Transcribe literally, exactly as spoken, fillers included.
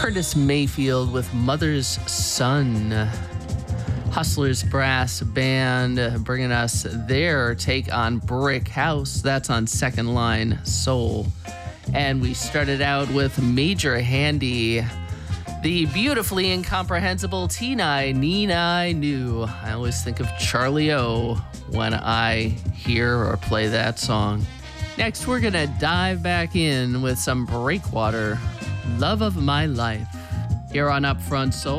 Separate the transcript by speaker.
Speaker 1: Curtis Mayfield with Mother's Son. Hustlers Brass Band bringing us their take on Brick House. That's on Second Line Soul. And we started out with Major Handy, the beautifully incomprehensible Teen-I, Neen-I Knew. I always think of Charlie O when I hear or play that song. Next, we're going to dive back in with some Breakwater, Love of My Life, here on Upfront Soul.